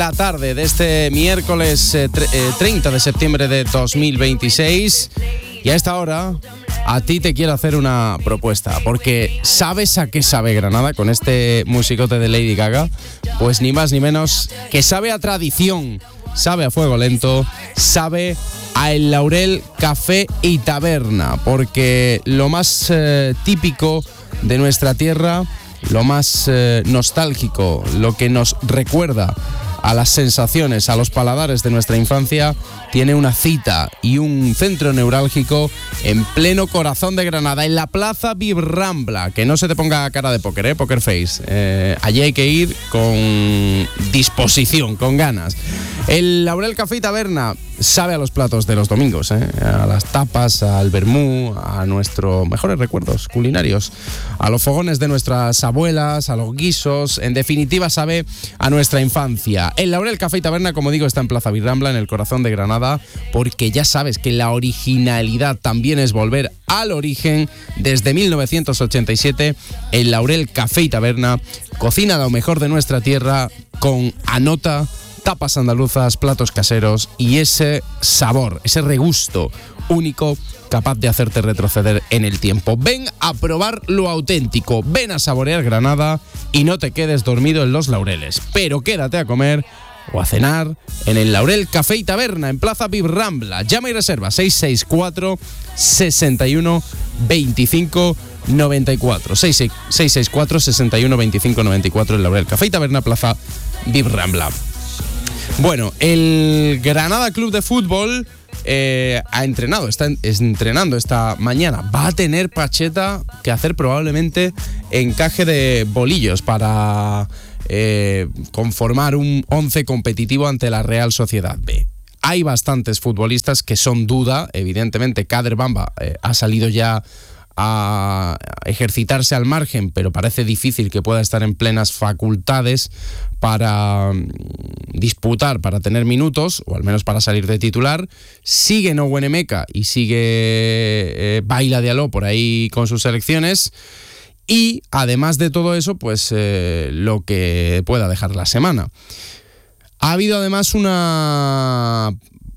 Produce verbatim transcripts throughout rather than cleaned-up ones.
la tarde de este miércoles eh, tre- eh, treinta de septiembre de dos mil veintiséis. Y a esta hora, a ti te quiero hacer una propuesta, porque ¿sabes a qué sabe Granada con este musicote de Lady Gaga? Pues ni más ni menos que sabe a tradición, sabe a fuego lento, sabe a El Laurel Café y Taberna, porque lo más eh, típico de nuestra tierra, lo más eh, nostálgico, lo que nos recuerda a las sensaciones, a los paladares de nuestra infancia, tiene una cita y un centro neurálgico en pleno corazón de Granada, en la Plaza Vibrambla. Que no se te ponga cara de póker, ¿eh? Poker face. Eh, allí hay que ir con disposición, con ganas. El Laurel Café y Taberna sabe a los platos de los domingos, ¿eh? A las tapas, al vermú, a nuestros mejores recuerdos culinarios, a los fogones de nuestras abuelas, a los guisos, en definitiva sabe a nuestra infancia. El Laurel Café y Taberna, como digo, está en Plaza Vibrambla, en el corazón de Granada, porque ya sabes que la originalidad también es volver al origen. Desde mil novecientos ochenta y siete, el Laurel Café y Taberna cocina lo mejor de nuestra tierra con anota, tapas andaluzas, platos caseros y ese sabor, ese regusto único capaz de hacerte retroceder en el tiempo. Ven a probar lo auténtico, ven a saborear Granada y no te quedes dormido en los Laureles, pero quédate a comer o a cenar en el Laurel Café y Taberna en Plaza Vibrambla. Llama y reserva seis seis cuatro, seis uno, dos cinco nueve cuatro. seis seis cuatro, seis uno, dos cinco nueve cuatro, el Laurel Café y Taberna, Plaza Vibrambla. Bueno, el Granada Club de Fútbol eh, ha entrenado, está entrenando esta mañana. Va a tener Pacheta que hacer probablemente encaje de bolillos para eh, conformar un once competitivo ante la Real Sociedad B. Hay bastantes futbolistas que son duda, evidentemente. Kader Bamba eh, ha salido ya a ejercitarse al margen, pero parece difícil que pueda estar en plenas facultades para disputar, para tener minutos, o al menos para salir de titular. Sigue Nowene Meka y sigue eh, Baila Diallo por ahí con sus selecciones. Y además de todo eso, pues eh, lo que pueda dejar la semana. Ha habido además una...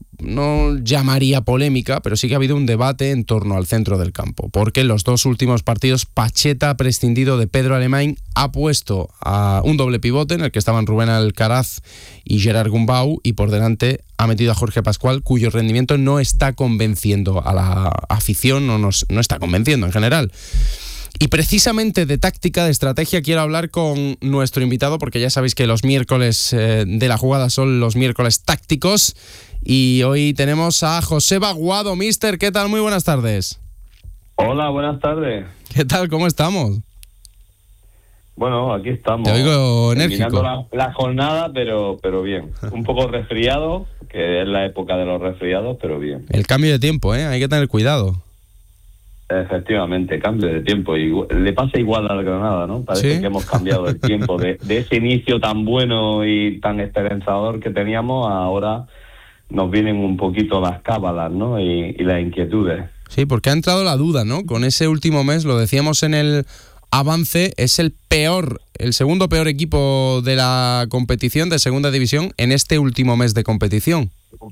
no llamaría polémica, pero sí que ha habido un debate en torno al centro del campo, porque en los dos últimos partidos Pacheta ha prescindido de Pedro Alemany, ha puesto a un doble pivote en el que estaban Rubén Alcaraz y Gerard Gumbau, y por delante ha metido a Jorge Pascual, cuyo rendimiento no está convenciendo a la afición, no, nos, no está convenciendo en general. Y precisamente de táctica, de estrategia, quiero hablar con nuestro invitado, porque ya sabéis que los miércoles eh, de la jugada son los miércoles tácticos. Y hoy tenemos a Joseba Guado. Mister, ¿qué tal? Muy buenas tardes. Hola, buenas tardes. ¿Qué tal? ¿Cómo estamos? Bueno, aquí estamos. Te oigo enérgico. La, la jornada, pero pero bien. Un poco resfriado, que es la época de los resfriados, pero bien. El cambio de tiempo, ¿eh? Hay que tener cuidado. Efectivamente, cambio de tiempo. Y le pasa igual al Granada, ¿no? Parece ¿Sí? que hemos cambiado el tiempo de, de ese inicio tan bueno y tan esperanzador que teníamos. Ahora nos vienen un poquito las cábalas, ¿no? Y, y las inquietudes. Sí, porque ha entrado la duda, ¿no? Con ese último mes, lo decíamos en el avance, es el peor, el segundo peor equipo de la competición, de segunda división, en este último mes de competición.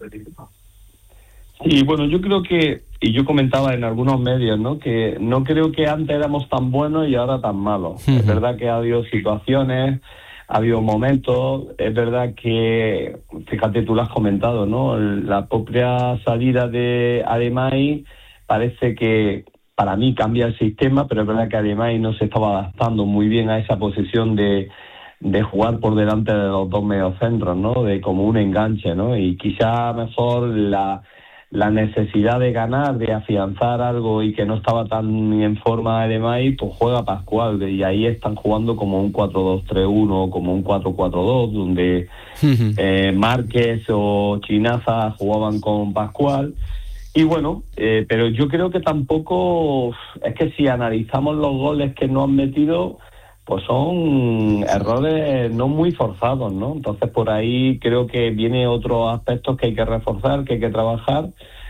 Sí, bueno, yo creo que, y yo comentaba en algunos medios, ¿no? Que no creo que antes éramos tan buenos y ahora tan malos. Uh-huh. Es verdad que ha habido situaciones, ha habido momentos, es verdad que, fíjate, tú lo has comentado, ¿no? La propia salida de Alemany parece que, para mí, cambia el sistema, pero es verdad que Alemany no se estaba adaptando muy bien a esa posición de, de jugar por delante de los dos mediocentros, ¿no? De como un enganche, ¿no? Y quizá mejor la... la necesidad de ganar, de afianzar algo y que no estaba tan en forma Alemany, pues juega Pascual, y ahí están jugando como un cuatro dos tres uno, como un cuatro cuatro dos, donde uh-huh. eh, Márquez o Chinaza jugaban con Pascual. Y bueno, eh, pero yo creo que tampoco, es que si analizamos los goles que no han metido, pues son errores no muy forzados, ¿no? Entonces por ahí creo que viene otros aspectos que hay que reforzar, que hay que trabajar,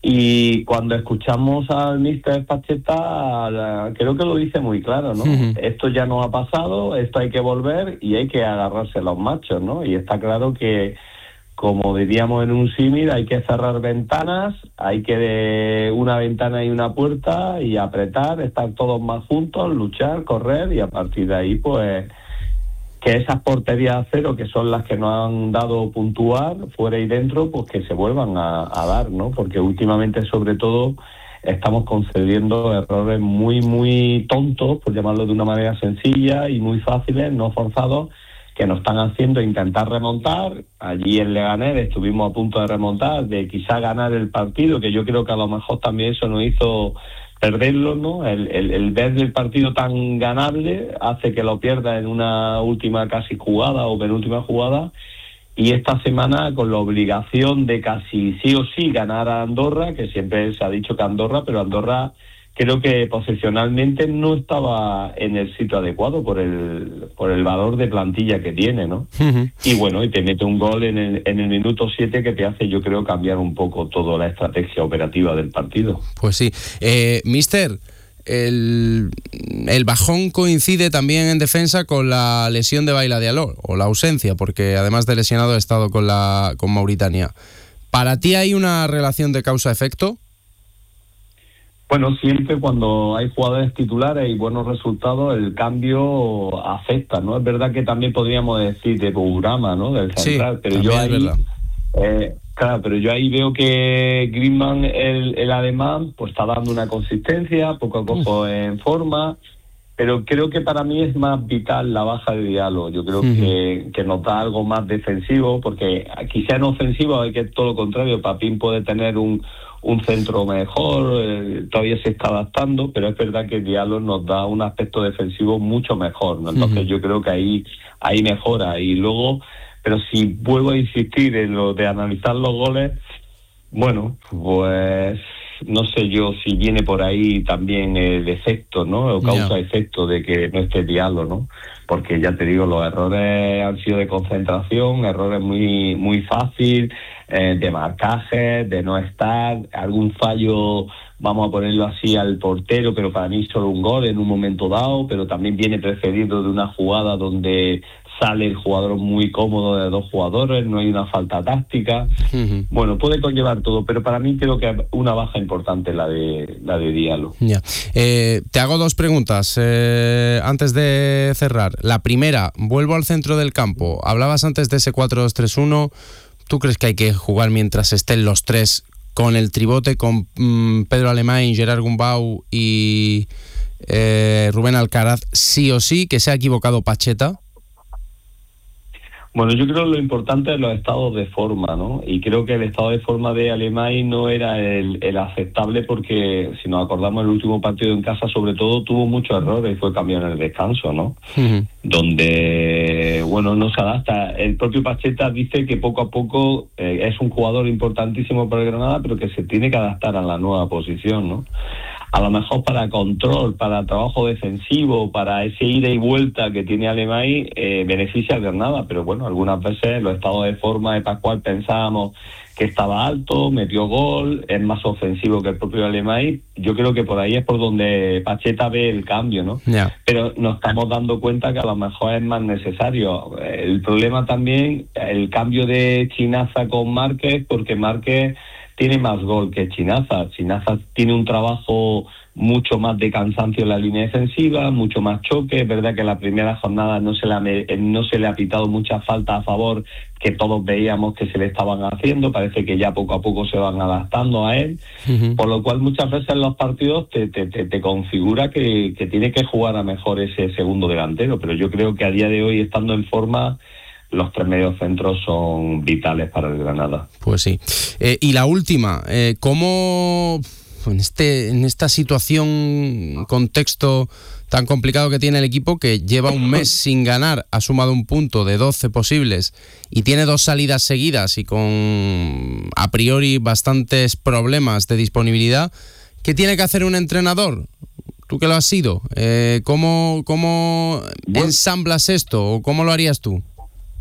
Y cuando escuchamos al míster Pacheta, creo que lo dice muy claro, ¿no? Uh-huh. Esto ya no ha pasado, esto hay que volver y hay que agarrarse a los machos, ¿no? Y está claro que, como diríamos en un símil, hay que cerrar ventanas, hay que de una ventana y una puerta y apretar, estar todos más juntos, luchar, correr y a partir de ahí, pues, que esas porterías a cero, que son las que nos han dado puntuar fuera y dentro, pues que se vuelvan a, a dar, ¿no? Porque últimamente, sobre todo, estamos concediendo errores muy, muy tontos, por llamarlo de una manera sencilla y muy fáciles, no forzados, que nos están haciendo intentar remontar. Allí en Leganés estuvimos a punto de remontar, de quizá ganar el partido, que yo creo que a lo mejor también eso nos hizo perderlo, ¿no? El, el, el ver el partido tan ganable hace que lo pierda en una última casi jugada o penúltima jugada, y esta semana con la obligación de casi sí o sí ganar a Andorra, que siempre se ha dicho que Andorra, pero Andorra creo que posicionalmente no estaba en el sitio adecuado por el por el valor de plantilla que tiene, ¿no? Uh-huh. Y bueno, y te mete un gol en el, en el minuto siete que te hace, yo creo, cambiar un poco toda la estrategia operativa del partido. Pues sí. Eh, Mister, el, el bajón coincide también en defensa con la lesión de Baila Diallo, o la ausencia, porque además de lesionado ha estado con, la, con Mauritania. ¿Para ti hay una relación de causa-efecto? Bueno, siempre cuando hay jugadores titulares y buenos resultados, el cambio afecta, ¿no? Es verdad que también podríamos decir de Bourama, ¿no? Del central, sí, pero yo ahí, eh, claro, pero yo ahí veo que Griezmann, el, el alemán, pues está dando una consistencia, poco a poco Uf. en forma, pero creo que para mí es más vital la baja de Diallo. Yo creo uh-huh. que, que nos da algo más defensivo, porque quizá en ofensivo hay que todo lo contrario. Papín puede tener un un centro mejor, eh, todavía se está adaptando, pero es verdad que Diallo nos da un aspecto defensivo mucho mejor, ¿no? Entonces uh-huh. yo creo que ahí, ahí mejora. Y luego, pero si vuelvo a insistir en lo de analizar los goles, bueno, pues no sé yo si viene por ahí también el efecto, ¿no? O causa-efecto yeah. de que no esté Diallo, ¿no? Porque ya te digo, los errores han sido de concentración, errores muy, muy fácil, eh, de marcaje, de no estar, algún fallo, vamos a ponerlo así, al portero, pero para mí solo un gol en un momento dado, pero también viene precedido de una jugada donde sale el jugador muy cómodo de dos jugadores, no hay una falta táctica. Uh-huh. Bueno, puede conllevar todo, pero para mí creo que una baja importante la de la de Diallo. Ya. Eh, te hago dos preguntas eh, antes de cerrar. La primera, vuelvo al centro del campo. Hablabas antes de ese cuatro dos tres uno. ¿Tú crees que hay que jugar mientras estén los tres con el tribote, con mmm, Pedro Alemany, Gerard Gumbau y eh, Rubén Alcaraz, sí o sí, que se ha equivocado Pacheta? Bueno, yo creo que lo importante es los estados de forma, ¿no? Y creo que el estado de forma de Alemany no era el, el aceptable, porque si nos acordamos el último partido en casa, sobre todo, tuvo muchos errores y fue cambiado en el descanso, ¿no? Uh-huh. Donde, bueno, no se adapta. El propio Pacheta dice que poco a poco eh, es un jugador importantísimo para el Granada, pero que se tiene que adaptar a la nueva posición, ¿no? A lo mejor para control, para trabajo defensivo, para ese ida y vuelta que tiene Alemany, eh, beneficia al Granada, pero bueno, algunas veces los estados de forma de Pascual pensábamos que estaba alto, metió gol, es más ofensivo que el propio Alemany. Yo creo que por ahí es por donde Pacheta ve el cambio, ¿no? Yeah. Pero nos estamos dando cuenta que a lo mejor es más necesario. El problema también, el cambio de Chinaza con Márquez, porque Márquez tiene más gol que Chinaza. Chinaza tiene un trabajo mucho más de cansancio en la línea defensiva, mucho más choque. Es verdad que en la primera jornada no se le ha, no se le ha pitado muchas faltas a favor, que todos veíamos que se le estaban haciendo. Parece que ya poco a poco se van adaptando a él. Uh-huh. Por lo cual muchas veces en los partidos te, te, te, te configura que, que tiene que jugar a mejor ese segundo delantero. Pero yo creo que a día de hoy, estando en forma, los tres mediocentros son vitales para el Granada. Pues sí. Eh, y la última, eh, ¿cómo en, este, en esta situación, contexto tan complicado que tiene el equipo, que lleva un mes sin ganar, ha sumado un punto de doce posibles y tiene dos salidas seguidas y con a priori bastantes problemas de disponibilidad, ¿qué tiene que hacer un entrenador? Tú que lo has sido, eh, ¿cómo, cómo ensamblas esto o cómo lo harías tú?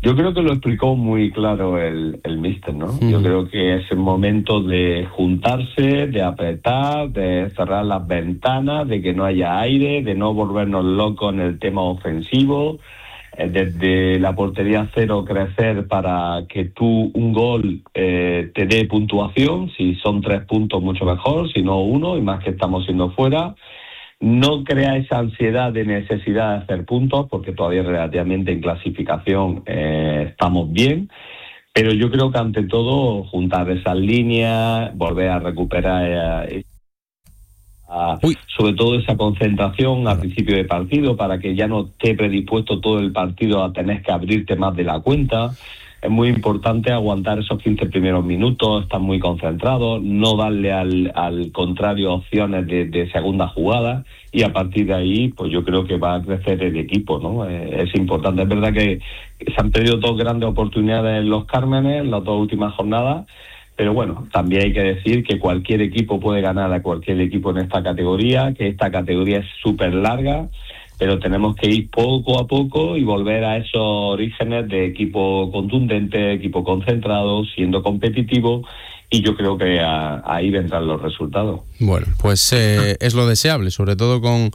Yo creo que lo explicó muy claro el, el míster, ¿no? Mm. Yo creo que es el momento de juntarse, de apretar, de cerrar las ventanas, de que no haya aire, de no volvernos locos en el tema ofensivo, eh, desde la portería cero crecer para que tú un gol eh, te dé puntuación, si son tres puntos mucho mejor, si no uno, y más que estamos siendo fuera. No crea esa ansiedad de necesidad de hacer puntos, porque todavía relativamente en clasificación eh, estamos bien, pero yo creo que ante todo juntar esas líneas, volver a recuperar eh, a, sobre todo esa concentración al principio de partido, para que ya no esté predispuesto todo el partido a tener que abrirte más de la cuenta. Es muy importante aguantar esos quince primeros minutos, estar muy concentrados, no darle al, al contrario opciones de, de segunda jugada, y a partir de ahí pues yo creo que va a crecer el equipo, ¿no? Eh, es importante. Es verdad que se han perdido dos grandes oportunidades en los Cármenes, las dos últimas jornadas, pero bueno, también hay que decir que cualquier equipo puede ganar a cualquier equipo en esta categoría, que esta categoría es súper larga, pero tenemos que ir poco a poco y volver a esos orígenes de equipo contundente, equipo concentrado, siendo competitivo, y yo creo que a, ahí vendrán los resultados. Bueno, pues eh, es lo deseable, sobre todo con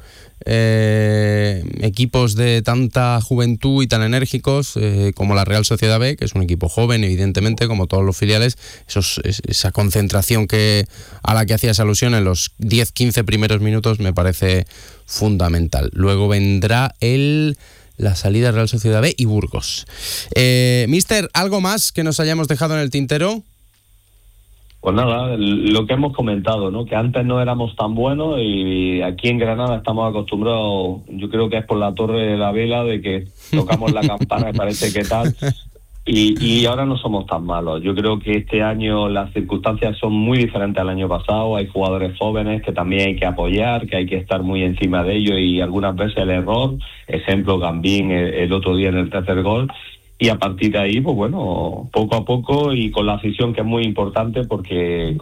eh, equipos de tanta juventud y tan enérgicos eh, como la Real Sociedad B, que es un equipo joven, evidentemente, como todos los filiales. Esos, esa concentración que a la que hacías alusión en los diez quince primeros minutos me parece fundamental. Luego vendrá el... la salida Real Sociedad B y Burgos. Eh, Mister, ¿algo más que nos hayamos dejado en el tintero? Pues nada, lo que hemos comentado, ¿no? Que antes no éramos tan buenos, y aquí en Granada estamos acostumbrados, yo creo que es por la Torre de la Vela, de que tocamos la campana y parece que tal, y, y ahora no somos tan malos. Yo creo que este año las circunstancias son muy diferentes al año pasado. Hay jugadores jóvenes que también hay que apoyar, que hay que estar muy encima de ellos, y algunas veces el error, ejemplo Gambín el, el otro día en el tercer gol. Y a partir de ahí, pues bueno, poco a poco y con la afición, que es muy importante, porque